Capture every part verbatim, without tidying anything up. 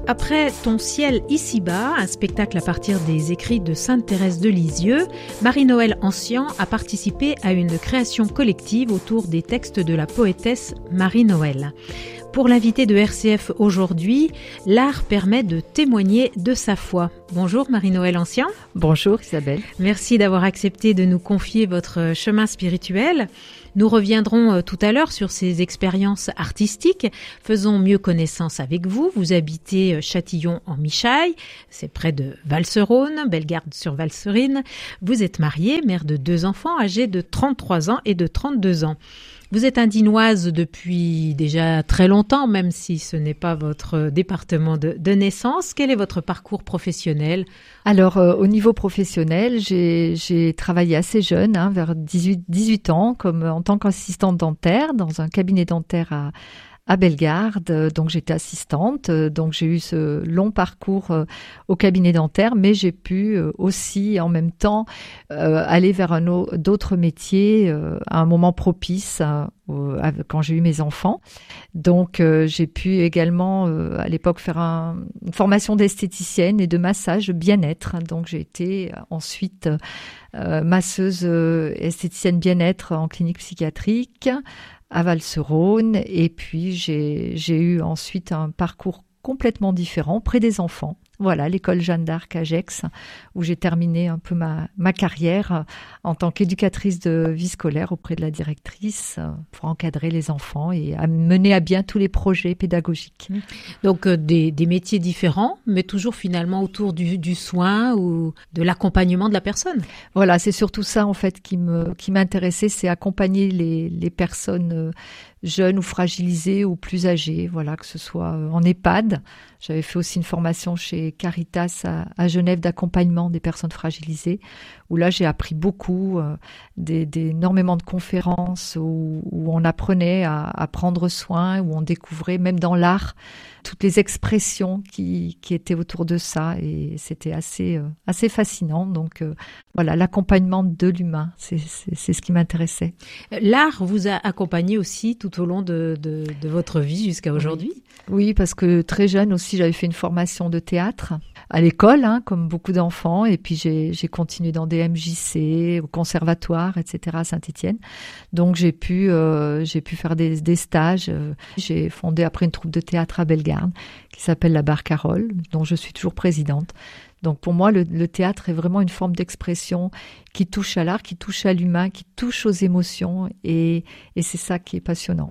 Après Ton ciel ici-bas, un spectacle à partir des écrits de Sainte Thérèse de Lisieux, Marie-Noëlle Ancien a participé à une création collective autour des textes de la poétesse Marie-Noëlle. Pour l'invité de R C F aujourd'hui, l'art permet de témoigner de sa foi. Bonjour Marie-Noëlle Ancien. Bonjour Isabelle. Merci d'avoir accepté de nous confier votre chemin spirituel. Nous reviendrons tout à l'heure sur ces expériences artistiques. Faisons mieux connaissance avec vous. Vous habitez Châtillon en Michaille, c'est près de Valserone, Bellegarde-sur-Valserine. Vous êtes mariée, mère de deux enfants âgés de trente-trois ans et de trente-deux ans. Vous êtes indinoise depuis déjà très longtemps, même si ce n'est pas votre département de, de naissance. Quel est votre parcours professionnel ? Alors, euh, au niveau professionnel, j'ai, j'ai travaillé assez jeune, hein, vers dix-huit, dix-huit ans, comme en tant qu'assistante dentaire dans un cabinet dentaire à à Bellegarde, donc j'étais assistante, donc j'ai eu ce long parcours au cabinet dentaire, mais j'ai pu aussi en même temps euh, aller vers un autre, d'autres métiers euh, à un moment propice euh, quand j'ai eu mes enfants. Donc euh, j'ai pu également euh, à l'époque faire un, une formation d'esthéticienne et de massage bien-être. Donc j'ai été ensuite euh, masseuse euh, esthéticienne bien-être en clinique psychiatrique à Valserone, et puis j'ai, j'ai eu ensuite un parcours complètement différent près des enfants. Voilà, l'école Jeanne d'Arc à Gex, où j'ai terminé un peu ma, ma carrière en tant qu'éducatrice de vie scolaire auprès de la directrice pour encadrer les enfants et à mener à bien tous les projets pédagogiques. Donc euh, des, des métiers différents, mais toujours finalement autour du, du soin ou de l'accompagnement de la personne. Voilà, c'est surtout ça en fait qui me qui m'intéressait, c'est accompagner les, les personnes jeunes ou fragilisées ou plus âgées, voilà, que ce soit en EHPAD. J'avais fait aussi une formation chez Caritas à, à Genève d'accompagnement des personnes fragilisées, où là j'ai appris beaucoup, euh, des, des, énormément de conférences où, où on apprenait à, à prendre soin, où on découvrait même dans l'art toutes les expressions qui, qui étaient autour de ça, et c'était assez, euh, assez fascinant. Donc euh, voilà, l'accompagnement de l'humain, c'est, c'est, c'est ce qui m'intéressait. L'art vous a accompagné aussi tout au long de, de, de votre vie jusqu'à aujourd'hui ? Oui. Oui, parce que très jeune aussi, j'avais fait une formation de théâtre à l'école, hein, comme beaucoup d'enfants, et puis j'ai, j'ai continué dans des M J C, au conservatoire, et cetera à Saint-Étienne. Donc j'ai pu, euh, j'ai pu faire des, des stages. J'ai fondé après une troupe de théâtre à Bellegarde qui s'appelle la Barcarolle, dont je suis toujours présidente. Donc pour moi, le, le théâtre est vraiment une forme d'expression qui touche à l'art, qui touche à l'humain, qui touche aux émotions, et, et c'est ça qui est passionnant.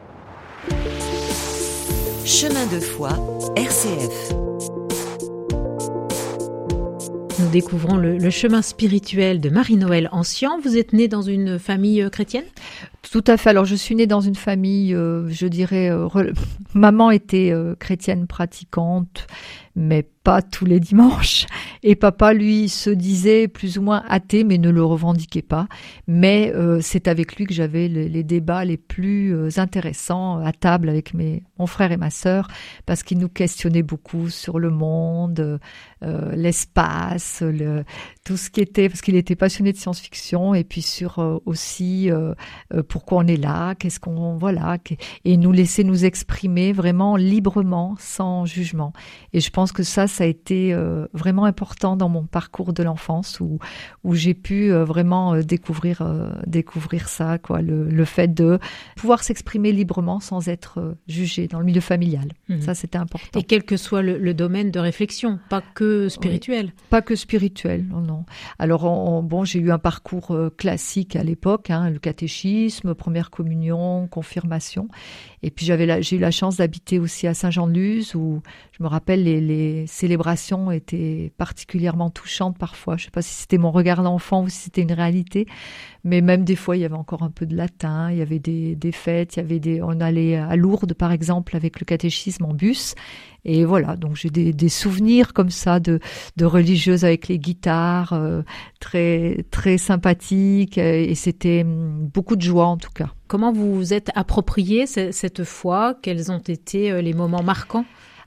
Chemin de foi, R C F. Nous découvrons le, le chemin spirituel de Marie-Noëlle Ancien. Vous êtes née dans une famille chrétienne ? Tout à fait. Alors, je suis née dans une famille, euh, je dirais, euh, re... maman était euh, chrétienne pratiquante, mais pas tous les dimanches. Et papa, lui, se disait plus ou moins athée, mais ne le revendiquait pas. Mais euh, c'est avec lui que j'avais les, les débats les plus euh, intéressants à table avec mes, mon frère et ma sœur, parce qu'il nous questionnait beaucoup sur le monde, euh, l'espace, le, tout ce qui était, parce qu'il était passionné de science-fiction, et puis sur euh, aussi euh, euh, pourquoi on est là, qu'est-ce qu'on, voilà, et nous laisser nous exprimer vraiment librement, sans jugement. Et je pense que ça, ça a été euh, vraiment important dans mon parcours de l'enfance, où où j'ai pu euh, vraiment euh, découvrir euh, découvrir ça, quoi, le, le fait de pouvoir s'exprimer librement sans être euh, jugé dans le milieu familial. Mmh. Ça, c'était important. Et quel que soit le, le domaine de réflexion, pas que spirituel. Oui, pas que spirituel, non, non. Alors, on, bon, j'ai eu un parcours euh, classique à l'époque, hein, le catéchisme, première communion, confirmation. Et puis j'avais la, j'ai eu la chance d'habiter aussi à Saint-Jean-de-Luz, où je me rappelle les, les célébrations étaient particulièrement touchantes parfois. Je ne sais pas si c'était mon regard d'enfant ou si c'était une réalité, mais même des fois il y avait encore un peu de latin, il y avait des, des fêtes, il y avait des, on allait à Lourdes par exemple avec le catéchisme en bus. Et voilà, donc j'ai des, des souvenirs comme ça de, de religieuses avec les guitares, euh, très, très sympathiques, et c'était beaucoup de joie en tout cas. Comment vous vous êtes approprié cette foi ? Quels ont été les moments marquants ?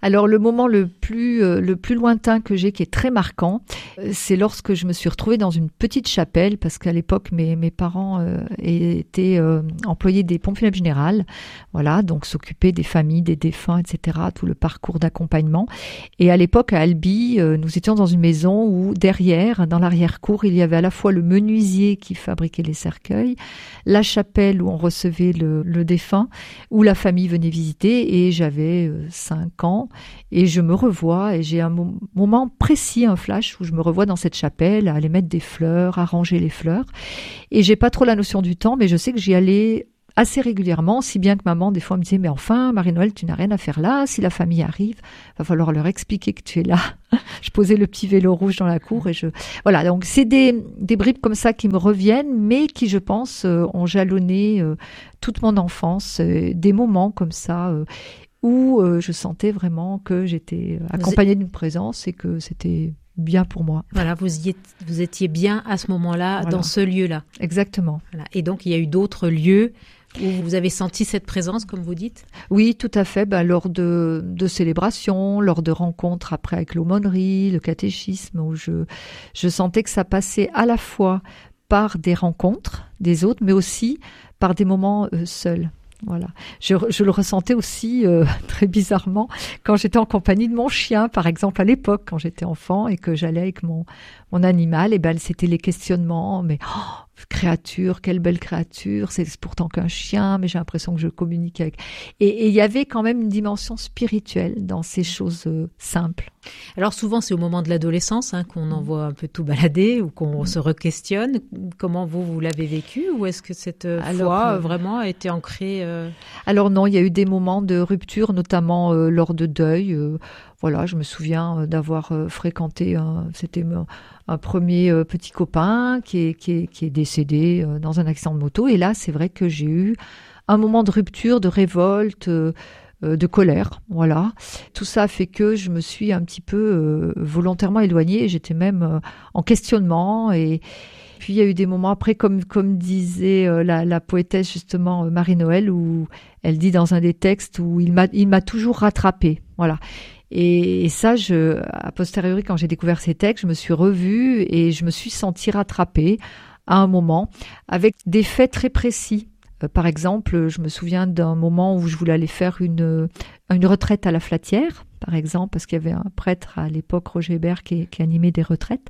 Alors le moment le plus euh, le plus lointain que j'ai, qui est très marquant, euh, c'est lorsque je me suis retrouvée dans une petite chapelle, parce qu'à l'époque mes mes parents euh, étaient euh, employés des pompes funèbres générales, voilà, donc s'occupaient des familles, des défunts, et cetera, tout le parcours d'accompagnement. Et à l'époque à Albi, euh, nous étions dans une maison où derrière, dans l'arrière-cour, il y avait à la fois le menuisier qui fabriquait les cercueils, la chapelle où on recevait le, le défunt, où la famille venait visiter, et j'avais euh, cinq ans. Et je me revois, et j'ai un mo- moment précis, un flash, où je me revois dans cette chapelle, à aller mettre des fleurs, à ranger les fleurs. Et j'ai pas trop la notion du temps, mais je sais que j'y allais assez régulièrement, si bien que maman, des fois, me disait « Mais enfin, Marie-Noël, tu n'as rien à faire là. Si la famille arrive, va falloir leur expliquer que tu es là. » Je posais le petit vélo rouge dans la cour et je... Voilà, donc c'est des, des bribes comme ça qui me reviennent, mais qui, je pense, euh, ont jalonné euh, toute mon enfance. Euh, des moments comme ça... Euh, où euh, je sentais vraiment que j'étais accompagnée d'une présence et que c'était bien pour moi. Voilà, vous, y êtes, vous étiez bien à ce moment-là, voilà. dans ce lieu-là. Exactement. Voilà. Et donc, il y a eu d'autres lieux où vous avez senti cette présence, comme vous dites ? Oui, tout à fait. Ben, lors de, de célébrations, lors de rencontres après avec l'aumônerie, le catéchisme, où je, je sentais que ça passait à la fois par des rencontres des autres, mais aussi par des moments euh, seuls. Voilà. Je, je le ressentais aussi euh, très bizarrement quand j'étais en compagnie de mon chien, par exemple à l'époque quand j'étais enfant et que j'allais avec mon mon animal. Et ben c'était les questionnements. Mais oh, créature, quelle belle créature, c'est pourtant qu'un chien, mais j'ai l'impression que je communique avec. Et il y avait quand même une dimension spirituelle dans ces choses euh, simples. Alors souvent c'est au moment de l'adolescence hein, qu'on envoie un peu tout balader ou qu'on mmh. se re-questionne. Comment vous, vous l'avez vécu ou est-ce que cette Alors, foi euh, vraiment a été ancrée euh... Alors non, il y a eu des moments de rupture, notamment euh, lors de deuil. Euh, voilà, je me souviens euh, d'avoir euh, fréquenté, un, c'était un, un premier euh, petit copain qui est, qui est, qui est décédé euh, dans un accident de moto. Et là, c'est vrai que j'ai eu un moment de rupture, de révolte, euh, de colère, voilà. Tout ça fait que je me suis un petit peu euh, volontairement éloignée. J'étais même euh, en questionnement. Et puis il y a eu des moments après, comme comme disait euh, la, la poétesse justement euh, Marie-Noël, où elle dit dans un des textes où il m'a il m'a toujours rattrapée, voilà. Et, et ça, je, a posteriori, quand j'ai découvert ces textes, je me suis revue et je me suis sentie rattrapée à un moment avec des faits très précis. Par exemple, je me souviens d'un moment où je voulais aller faire une, une retraite à la Flatière, par exemple, parce qu'il y avait un prêtre à l'époque, Roger Hébert, qui, qui animait des retraites.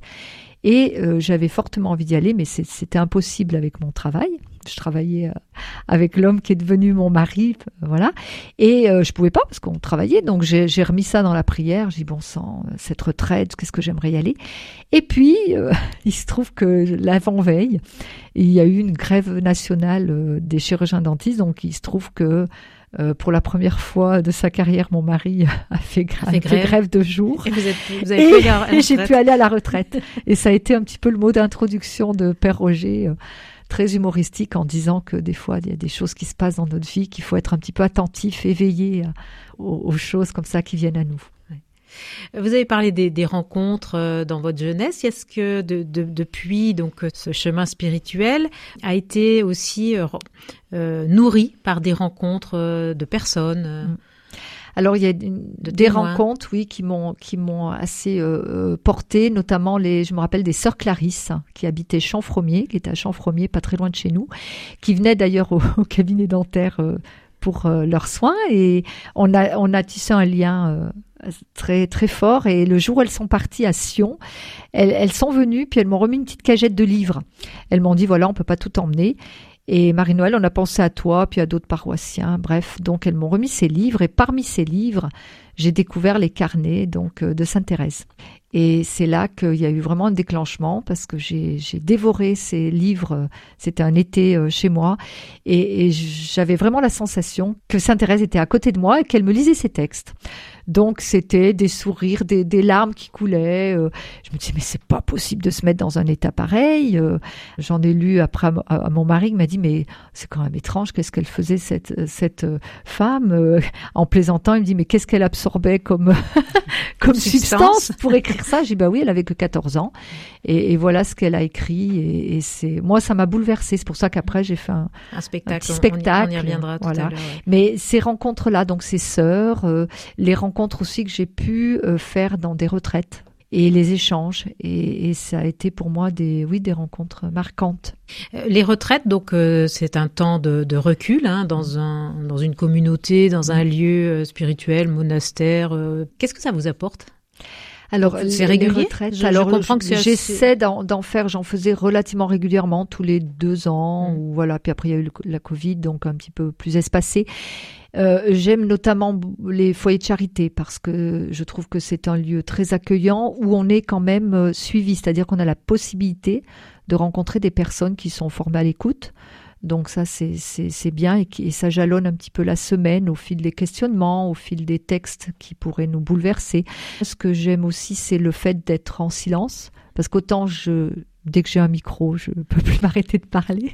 Et euh, j'avais fortement envie d'y aller, mais c'est, c'était impossible avec mon travail. Je travaillais euh, avec l'homme qui est devenu mon mari, euh, voilà. Et euh, je pouvais pas parce qu'on travaillait, donc j'ai, j'ai remis ça dans la prière. J'ai dit bon sang, cette retraite, qu'est-ce que j'aimerais y aller. Et puis euh, il se trouve que l'avant-veille, il y a eu une grève nationale euh, des chirurgiens dentistes, donc il se trouve que Euh, pour la première fois de sa carrière, mon mari a fait, gra- fait, grève. fait grève de jour. Et vous, êtes, vous avez et, fait la et j'ai pu aller à la retraite. Et ça a été un petit peu le mot d'introduction de Père Roger, euh, très humoristique, en disant que des fois, il y a des choses qui se passent dans notre vie, qu'il faut être un petit peu attentif, éveillé à, aux, aux choses comme ça qui viennent à nous. Vous avez parlé des, des rencontres dans votre jeunesse. Est-ce que de, de, depuis donc ce chemin spirituel a été aussi euh, euh, nourri par des rencontres de personnes? Alors il y a une, de des témoins. rencontres, oui, qui m'ont qui m'ont assez euh, porté, notamment les, je me rappelle des sœurs Clarisse qui habitaient Champfromier, qui étaient à Champfromier, pas très loin de chez nous, qui venaient d'ailleurs au, au cabinet dentaire euh, pour euh, leurs soins, et on a on a tissé un lien euh, très très fort. Et le jour où elles sont parties à Sion, elles, elles sont venues, puis elles m'ont remis une petite cagette de livres. Elles m'ont dit voilà, on peut pas tout emmener. Et Marie-Noël, on a pensé à toi, puis à d'autres paroissiens. Bref, donc elles m'ont remis ces livres, et parmi ces livres, j'ai découvert les carnets donc de Sainte-Thérèse. Et c'est là qu'il y a eu vraiment un déclenchement, parce que j'ai, j'ai dévoré ces livres. C'était un été chez moi, et, et j'avais vraiment la sensation que Sainte-Thérèse était à côté de moi et qu'elle me lisait ses textes. Donc c'était des sourires, des, des larmes qui coulaient. Euh, je me disais mais c'est pas possible de se mettre dans un état pareil. Euh, j'en ai lu après à, à mon mari qui m'a dit mais c'est quand même étrange, qu'est-ce qu'elle faisait cette cette femme euh, en plaisantant. Il me dit mais qu'est-ce qu'elle a absorbait comme comme substance. substance pour écrire ça. J'ai dit bah oui, elle avait que quatorze ans et, et voilà ce qu'elle a écrit et, et c'est moi ça m'a bouleversée. C'est pour ça qu'après j'ai fait un, un spectacle. Un petit spectacle. On y, on y reviendra tout voilà. à l'heure. Ouais. Mais ces rencontres là, donc ces sœurs, euh, les rencontres aussi que j'ai pu euh, faire dans des retraites. Et les échanges, et, et ça a été pour moi des, oui, des rencontres marquantes. Les retraites, donc euh, c'est un temps de, de recul hein, dans un, dans une communauté, dans un lieu euh, spirituel, monastère. Euh, qu'est-ce que ça vous apporte ? Alors, c'est régulier. Les retraites, je, alors, je comprends que c'est j'essaie assez... d'en, d'en faire. J'en faisais relativement régulièrement, tous les deux ans, mmh. ou voilà. Puis après, il y a eu le, la Covid, donc un petit peu plus espacé. Euh, j'aime notamment les foyers de charité parce que je trouve que c'est un lieu très accueillant où on est quand même euh, suivi, c'est-à-dire qu'on a la possibilité de rencontrer des personnes qui sont formées à l'écoute. Donc ça, c'est, c'est, c'est bien et, qui, et ça jalonne un petit peu la semaine au fil des questionnements, au fil des textes qui pourraient nous bouleverser. Ce que j'aime aussi, c'est le fait d'être en silence parce qu'autant je... Dès que j'ai un micro, je ne peux plus m'arrêter de parler.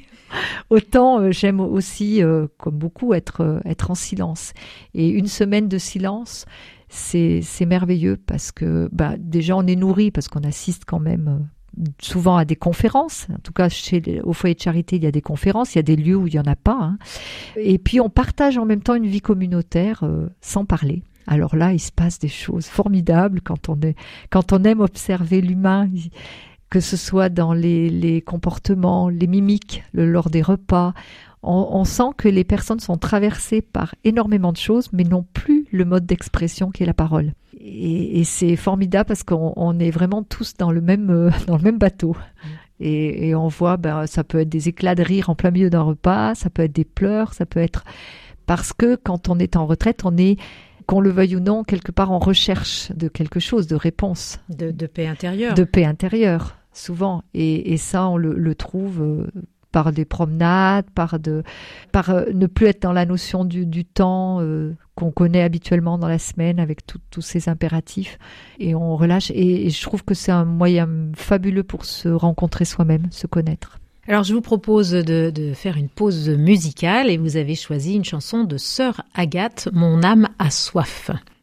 Autant euh, j'aime aussi, euh, comme beaucoup, être, euh, être en silence. Et une semaine de silence, c'est, c'est merveilleux parce que bah, déjà on est nourri, parce qu'on assiste quand même euh, souvent à des conférences. En tout cas, chez les, au foyer de charité, il y a des conférences, il y a des lieux où il n'y en a pas. Hein. Et puis on partage en même temps une vie communautaire euh, sans parler. Alors là, il se passe des choses formidables quand on, est, quand on aime observer l'humain. Que ce soit dans les, les comportements, les mimiques, le, lors des repas. On, on sent que les personnes sont traversées par énormément de choses, mais n'ont plus le mode d'expression qui est la parole. Et, et c'est formidable parce qu'on on est vraiment tous dans le même, euh, dans le même bateau. Et, et on voit, ben, ça peut être des éclats de rire en plein milieu d'un repas, ça peut être des pleurs, ça peut être... Parce que quand on est en retraite, on est... qu'on le veuille ou non, quelque part en recherche de quelque chose, de réponse. De, de paix intérieure. De paix intérieure, souvent. Et, et ça, on le, le trouve euh, par des promenades, par, de, par euh, ne plus être dans la notion du, du temps euh, qu'on connaît habituellement dans la semaine avec tout, tous ces impératifs. Et on relâche. Et, et je trouve que c'est un moyen fabuleux pour se rencontrer soi-même, se connaître. Alors, je vous propose de, de faire une pause musicale et vous avez choisi une chanson de Sœur Agathe, Mon âme a soif.